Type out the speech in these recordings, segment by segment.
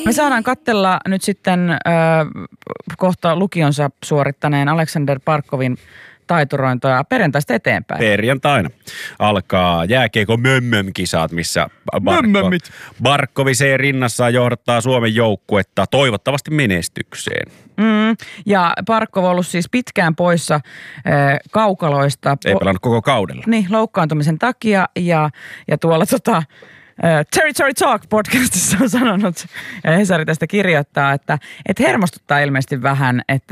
Me saadaan katsella nyt sitten kohta lukionsa suorittaneen Aleksander Barkovin taiturointoja perjantaista eteenpäin. Perjantaina alkaa jääkiekon mömmöm-kisat, missä Barkovi rinnassaan johdattaa Suomen joukkuetta toivottavasti menestykseen. Ja Barkov on ollut siis pitkään poissa kaukaloista. Ei pelannut koko kaudella. Niin, loukkaantumisen takia ja tuolla Territory Talk podcastissa on sanonut, ja Hesari tästä kirjoittaa, että hermostuttaa ilmeisesti vähän, että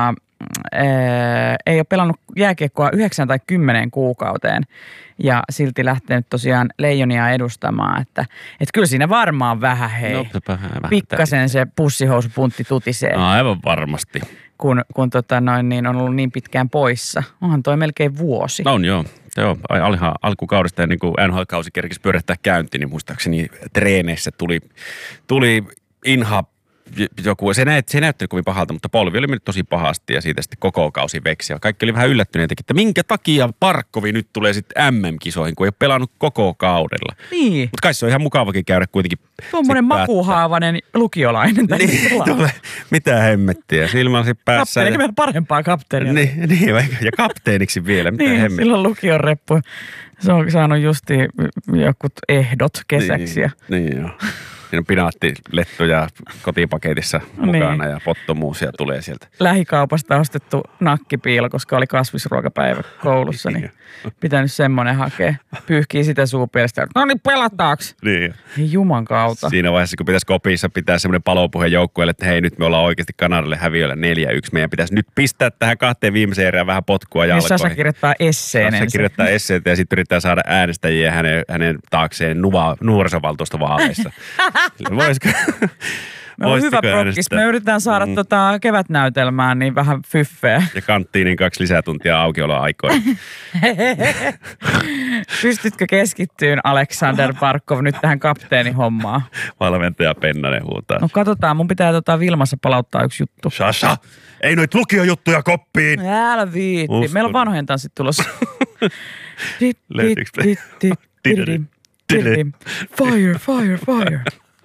ei ole pelannut jääkiekkoa 9 tai 10 kuukauteen ja silti lähtenyt tosiaan Leijonia edustamaan, että kyllä siinä varmaan vähän pikkasen se pussihousupuntti tutisee. No, aivan varmasti. Kun on ollut niin pitkään poissa. Onhan toi melkein vuosi. On joo. Joo, alkukaudesta ennen kuin NHL-kausi kerkisi pyörähtää käyntiin, niin muistaakseni treeneissä tuli inha joku, se näytti kovin pahalta, mutta polvi oli mennyt tosi pahasti ja siitä sitten koko kausi veksi. Ja kaikki oli vähän yllättyneitä, että minkä takia Barkovi nyt tulee sitten MM-kisoihin, kun ei ole pelannut koko kaudella. Niin. Mutta kai se on ihan mukavakin käydä kuitenkin. Tuommoinen makuuhaavainen lukiolainen. Niin, mitä hemmettiä. Silmällä se päässä. Kapteeni, meillä parempaa kapteenia. Niin, ja kapteeniksi vielä, mitä niin, hemmettiä. silloin lukion reppu. Se on saanut justi jokut ehdot kesäksi. Niin joo. Siinä on pinaattilettu ja kotipaketissa mukana ja pottomuusia tulee sieltä. Lähikaupasta ostettu nakkipiilo, koska oli kasvisruokapäivä koulussa, niin pitänyt semmoinen hakea. Pyyhkii sitä suupielestä. No niin, pelataaks? Niin. Juman kautta. Siinä vaiheessa, kun pitäisi kopissa pitää semmoinen palopuhe joukkueelle, että hei, nyt me ollaan oikeasti Kanadalle häviöllä 4-1. Meidän pitäisi nyt pistää tähän 2 viimeiseen erään vähän potkua jalkoihin. Sasa kirjoittaa esseen. Sasa kirjoittaa esseitä ja sitten yrittää saada äänestäjiä hänen taakseen nuorisovaltuustovaaleissa. Voisiko? Me on hyvä prokkis. Me yritetään saada kevätnäytelmään niin vähän fyffeä. Ja kanttiinin 2 lisätuntia aukioloaikoja. Pystytkö keskittyyn, Aleksander Barkov, nyt tähän kapteenihommaan? Valmentaja Pennanen huutaa. No katsotaan, mun pitää Vilmassa palauttaa yksi juttu. Sasha, ei noit lukiojuttuja koppiin. Älä viitti. Meillä on vanhojen tanssit tulossa. Fire, fire, fire.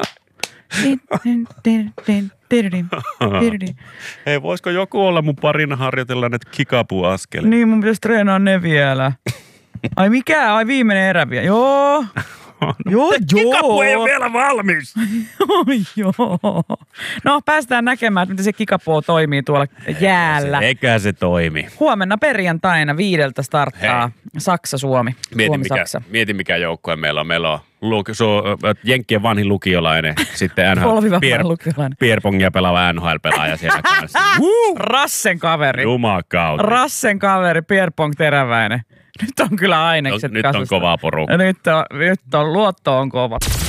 Hei, voisiko joku olla mun parina harjoitella näitä kikapuaskelia? Niin, mun pitäisi treenaa ne vielä. Ai mikä? Ai viimeinen erä vielä. Joo. Joo. Kikapu ei ole vielä valmis. Joo. No, päästään näkemään, että miten se kikapu toimii tuolla jäällä. Eikä se toimi. Huomenna perjantaina 5 starttaa Saksa-Suomi. Mieti mikä joukkue meillä on. Meillä on Jenkkien vanhin lukiolainen, sitten Pierpongia pelaava NHL-pelaaja siellä kanssa. Rassen kaveri. Jumakauti. Rassen kaveri, Pierpong teräväinen. Nyt on kyllä ainekset Nyt on kovaa porukka. Nyt on luotto on kova.